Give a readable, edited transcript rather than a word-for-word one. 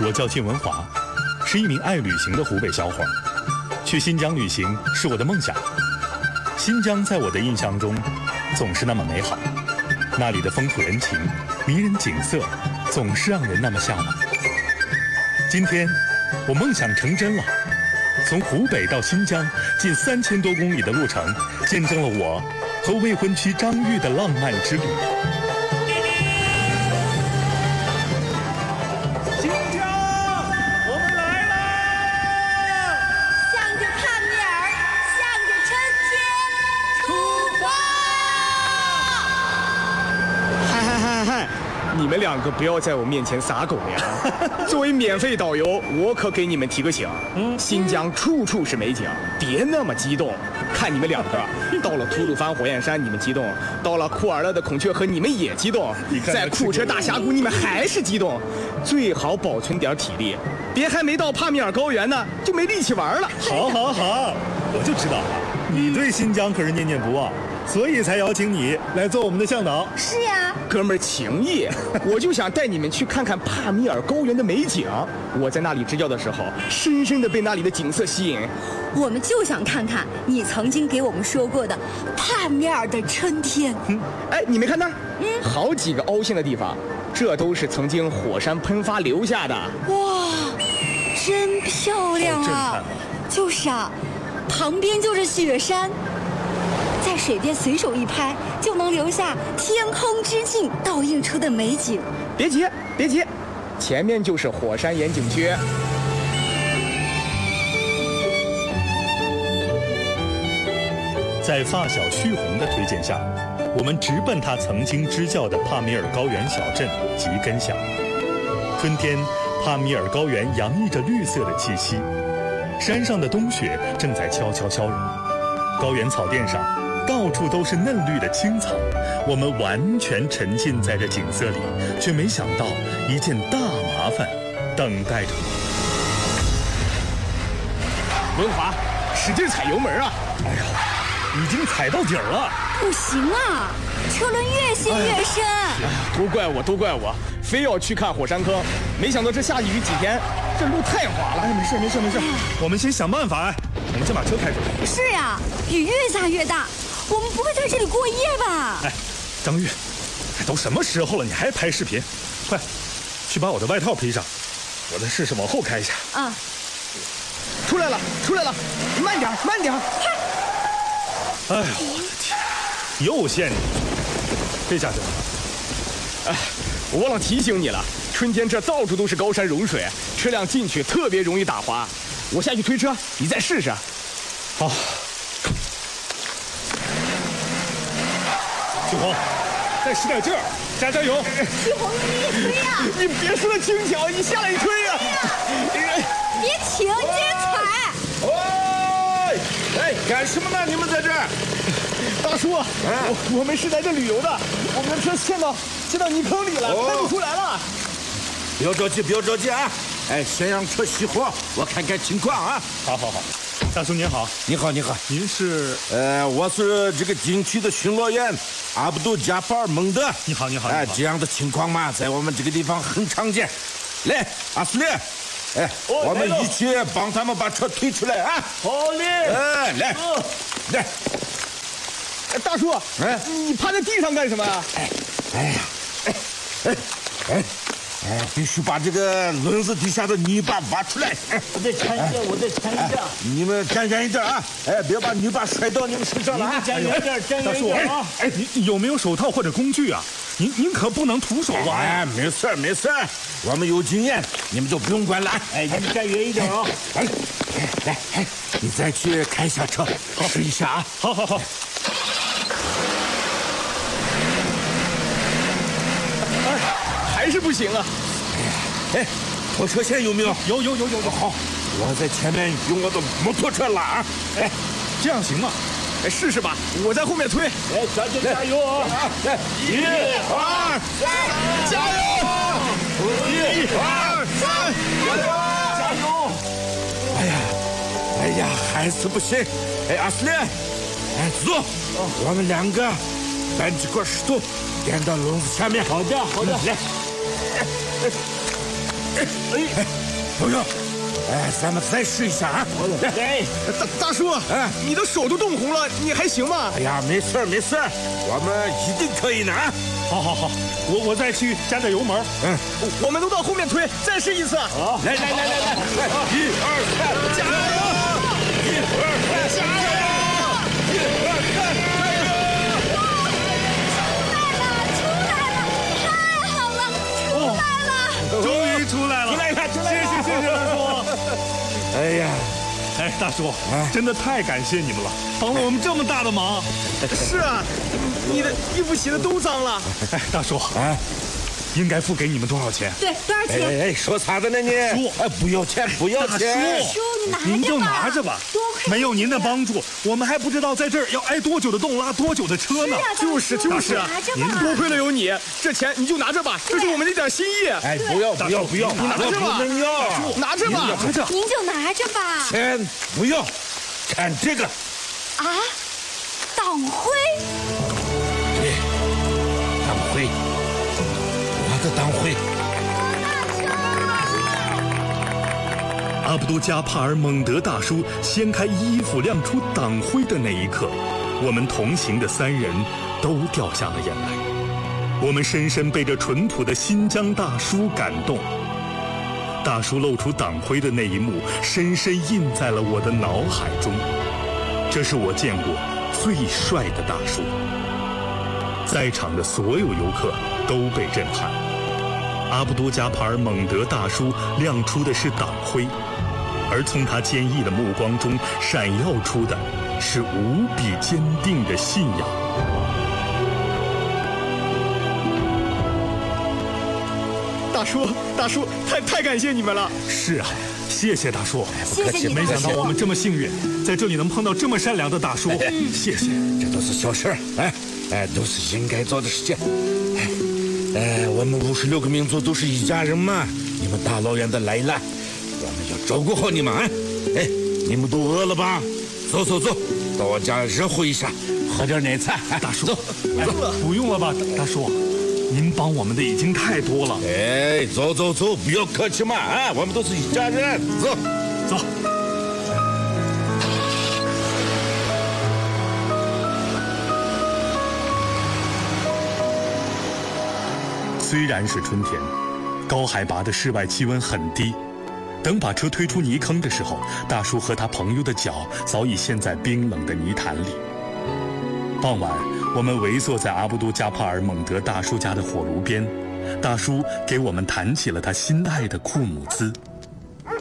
我叫靳文华，是一名爱旅行的湖北小伙。去新疆旅行是我的梦想。新疆在我的印象中总是那么美好，那里的风土人情、迷人景色，总是让人那么向往。今天，我梦想成真了，从湖北到新疆，近3000多公里的路程，见证了我和未婚妻张玉的浪漫之旅。 你们两个不要在我面前撒狗粮。作为免费导游，我可给你们提个醒：新疆处处是美景，别那么激动。看你们两个，到了吐鲁番火焰山你们激动，到了库尔勒的孔雀河你们也激动，在库车大峡谷你们还是激动。最好保存点体力，别还没到帕米尔高原呢就没力气玩了。 好，我就知道你对新疆可是念念不忘，所以才邀请你来做我们的向导。 是呀， 哥们儿情谊，我就想带你们去看看帕米尔高原的美景。我在那里支教的时候，深深地被那里的景色吸引。 我们就想看看你曾经给我们说过的帕米尔的春天。 哎，你没看那儿？好几个凹陷的地方，这都是曾经火山喷发留下的。 哇，真漂亮啊！就是啊，旁边就是雪山。在水边随手一拍，就能留下天空之镜倒映出的美景。 别急，前面就是火山岩景区。 在发小旭红的推荐下，我们直奔他曾经支教的帕米尔高原小镇吉根乡。春天，帕米尔高原洋溢着绿色的气息，山上的冬雪正在悄悄消融，高原草甸上到处都是嫩绿的青草，我们完全沉浸在这景色里，却没想到一件大麻烦等待着我。 文华，使劲踩油门啊！ 哎呀，已经踩到底儿了。 不行啊，车轮越陷越深。 都怪我，非要去看火山坑，没想到这下雨几天，这路太滑了。 哎，没事，我们先想办法。我们先把车开出来。 是呀，雨越下越大。我们不会在这里过夜吧？ 哎，张玉，都什么时候了，你还拍视频？快，去把我的外套披上，我再试试往后开一下。 啊， 出来了，慢点。 哎呦，我的天，又陷进去，这下行了。 哎，我忘了提醒你了，春天这到处都是高山融水，车辆进去特别容易打滑。我下去推车，你再试试。 好。旭红，再使点劲儿，加油！ 旭红，你也推呀！ 你别说那轻巧，你下来一推呀！ 别停，你接着踩！ 喂，哎，干什么呢？你们在这儿？ 大叔，我们是来这旅游的，我们的车陷到泥坑里了，开不出来了。 不要着急啊！哎，先让车熄火，我看看情况啊。 好，大叔您好。 你好， 您是？ 我是这个景区的巡逻员阿卜杜加法尔蒙德。 你好。 哎，这样的情况嘛，在我们这个地方很常见。来，阿斯利，哎，我们一起帮他们把车推出来啊！ 好嘞！ 哎，来。 大叔，你趴在地上干什么啊？ 必须把这个轮子底下的泥巴挖出来。 我再缠一下。 你们站远一点啊！哎，别把泥巴摔到你们身上了啊！ 站远一点大叔啊！ 哎，你有没有手套或者工具啊？您可不能徒手挖呀！ 哎，没事，我们有经验，你们就不用管了。 哎，你站远一点啊！ 来，你再去开一下车，试一下啊！ 好。 还是不行啊！ 哎，拖车线有没有？ 有。 好，我在前面用我的摩托车拉啊！ 哎，这样行吗？ 哎，试试吧，我在后面推。 哎，加油啊！ 来，1、2、3， 加油 ！1、2、3， 加油！ 哎呀，还是不行。哎，阿斯利，哎，走，我们两个搬几块石头垫到轮子下面。 好的。 来。 不用，咱们再试一下啊！ 来， 大叔，你的手都冻红了，你还行吗？ 哎呀，没事我们一定可以的啊！ 好，我再去加点油门。 我们都到后面推，再试一次。 好， 来，1、2、3，加油！1、2、3，加油！1、2、3，加油！ 太好了，出来了！ 终于出来了，谢谢大叔。 哎呀， 大叔，真的太感谢你们了，帮了我们这么大的忙。 是啊，你的衣服洗的都脏了。 大叔应该付给你们多少钱？ 对，多少钱？ 说啥的呢你？不要钱。 叔， 您就拿着吧。 多亏没有您的帮助，我们还不知道在这儿要挨多久的冻，拉多久的车呢。 就是啊，多亏了有你，这钱你就拿着吧，这是我们的一点心意。 不要， 你拿着吧，拿着吧， 您就拿着吧。 钱不要，看这个。 啊，党徽。 对，党徽，我的党徽。 阿卜杜加帕尔蒙德大叔掀开衣服亮出党徽的那一刻，我们同行的3人都掉下了眼泪。我们深深被这淳朴的新疆大叔感动。大叔露出党徽的那一幕，深深印在了我的脑海中。这是我见过最帅的大叔。在场的所有游客都被震撼。阿卜杜加帕尔蒙德大叔亮出的是党徽，而从他坚毅的目光中闪耀出的是无比坚定的信仰。 大叔，太感谢你们了。 是啊，谢谢大叔。 谢谢你， 没想到我们这么幸运，在这里能碰到这么善良的大叔。谢谢。 这都是小事儿，都是应该做的事情。我们56个民族都是一家人嘛，你们大老远的来了，我们要照顾好你们啊！你们都饿了吧？走，到我家热乎一下，喝点奶茶。 大叔， 走， 不用了吧，大叔，您帮我们的已经太多了。 走，不要客气嘛，我们都是一家人，走。 虽然是春天，高海拔的室外气温很低。等把车推出泥坑的时候，大叔和他朋友的脚早已陷在冰冷的泥潭里。傍晚，我们围坐在阿卜杜加帕尔蒙德大叔家的火炉边，大叔给我们谈起了他心爱的库姆兹。